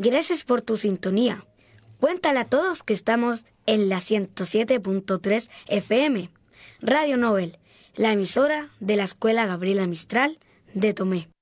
Gracias por tu sintonía. Cuéntale a todos que estamos en la 107.3 FM, Radio Nobel, la emisora de la Escuela Gabriela Mistral de Tomé.